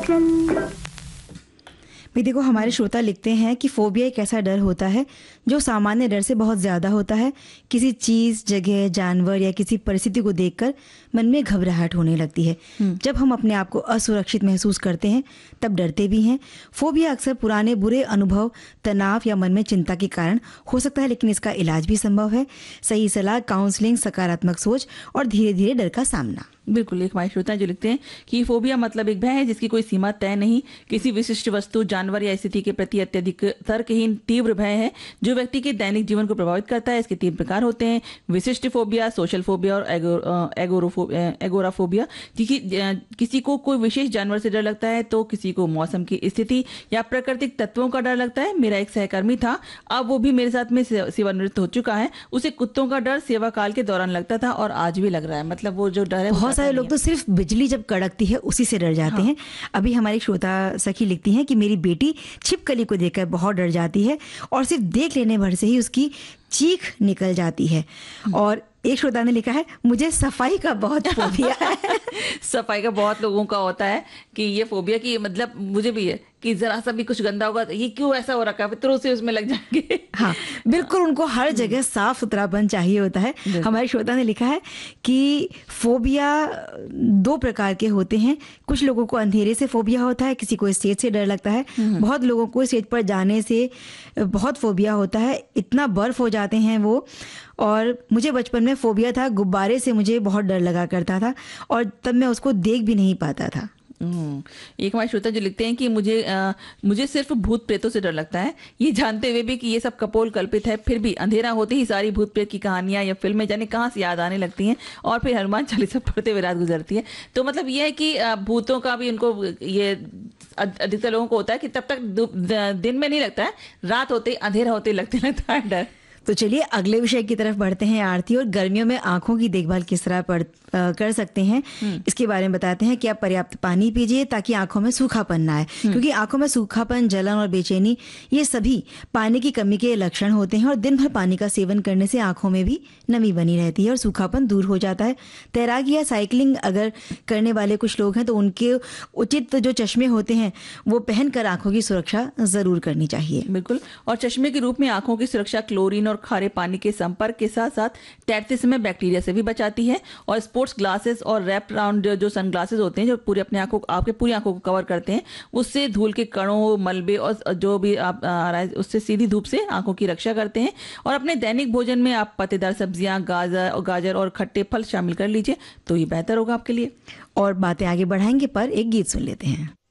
भी देखो, हमारे श्रोता लिखते हैं कि फोबिया एक ऐसा डर होता है जो सामान्य डर से बहुत ज़्यादा होता है। किसी चीज़, जगह, जानवर या किसी परिस्थिति को देखकर मन में घबराहट होने लगती है। जब हम अपने आप को असुरक्षित महसूस करते हैं तब डरते भी हैं। फोबिया अक्सर पुराने बुरे अनुभव, तनाव या मन में चिंता के कारण हो सकता है, लेकिन इसका इलाज भी संभव है। सही सलाह, काउंसलिंग, सकारात्मक सोच और धीरे धीरे डर का सामना। बिल्कुल। एक हमारे श्रोता जो लिखते हैं कि फोबिया मतलब एक भय है जिसकी कोई सीमा तय नहीं, किसी विशिष्ट वस्तु, जानवर या स्थिति के प्रति अत्यधिक तर्कहीन तीव्र भय है जो व्यक्ति के दैनिक जीवन को प्रभावित करता है। इसके 3 प्रकार होते हैं: विशिष्ट फोबिया, सोशल फोबिया और एगोराफोबिया। किसी को कोई विशेष जानवर से डर लगता है तो किसी को मौसम की स्थिति या प्राकृतिक तत्वों का डर लगता है। मेरा एक सहकर्मी था, अब वो भी मेरे साथ में सेवानिवृत्त हो चुका है। उसे कुत्तों का डर सेवा काल के दौरान लगता था और आज भी लग रहा है। मतलब वो जो डर है, बहुत सारे लोग तो सिर्फ बिजली जब कड़कती है उसी से डर जाते हैं। अभी हमारी श्रोता सखी लिखती हैं कि मेरी बेटी छिपकली को देखकर बहुत डर जाती है और सिर्फ देख लेने भर से ही उसकी चीख निकल जाती है। और एक श्रोता ने लिखा है, मुझे सफाई का बहुत फोबिया है। सफाई का बहुत लोगों का होता है कि ये फोबिया की, मतलब मुझे भी है कि जरा सा भी कुछ गंदा होगा, ये क्यों ऐसा हो रखा है, फिर से उसमें लग जाएंगे। हाँ, बिल्कुल, उनको हर जगह साफ सुथरापन चाहिए होता है। हमारे श्रोता ने लिखा है कि फोबिया 2 प्रकार के होते हैं। कुछ लोगों को अंधेरे से फोबिया होता है, किसी को स्टेज से डर लगता है। बहुत लोगों को स्टेज पर जाने से बहुत फोबिया होता है, इतना बर्फ हो जाते हैं वो। और मुझे बचपन में फोबिया था, गुब्बारे से मुझे बहुत डर लगा करता था और तब मैं उसको देख भी नहीं पाता था। एक हमारे श्रोता जो लिखते हैं कि मुझे सिर्फ भूत प्रेतों से डर लगता है, ये जानते हुए भी कि ये सब कपोल कल्पित है, फिर भी अंधेरा होते ही सारी भूत प्रेत की कहानियां या फिल्में जाने कहाँ से याद आने लगती हैं और फिर हनुमान चालीसा पढ़ते हुए रात गुजरती है। तो मतलब ये है कि भूतों का भी उनको, ये अधिकतर लोगों को होता है कि तब तक दिन में नहीं लगता है, रात होते अंधेरा होते लगता है डर। तो चलिए अगले विषय की तरफ बढ़ते हैं आरती, और गर्मियों में आंखों की देखभाल किस तरह कर सकते हैं इसके बारे में बताते हैं कि आप पर्याप्त पानी पीजिए ताकि आंखों में सूखापन ना आए, क्योंकि आंखों में सूखापन, जलन और बेचैनी ये सभी पानी की कमी के लक्षण होते हैं। और दिन भर पानी का सेवन करने से आंखों में भी नमी बनी रहती है और सूखापन दूर हो जाता है। तैराकी या साइकिलिंग अगर करने वाले कुछ लोग हैं तो उनके उचित जो चश्मे होते हैं वो पहनकर आंखों की सुरक्षा जरूर करनी चाहिए। बिल्कुल। और चश्मे के रूप में आंखों की सुरक्षा क्लोरीन और खारे पानी के संपर्क के साथ साथ तैरते समय बैक्टीरिया से भी बचाती है। और स्पोर्ट्स ग्लासेस और रैप राउंड जो सनग्लासेस होते हैं जो पूरे अपने आंखों, आपके पूरी आंखों को कवर करते हैं, उससे धूल के कणों, मलबे और जो भी आप आ रहा है उससे सीधी धूप से आंखों की रक्षा करते हैं। और अपने दैनिक भोजन में आप पत्तेदार सब्जियां, गाजर और खट्टे फल शामिल कर लीजिए तो ये बेहतर होगा आपके लिए। और बातें आगे बढ़ाएंगे पर एक गीत सुन लेते हैं।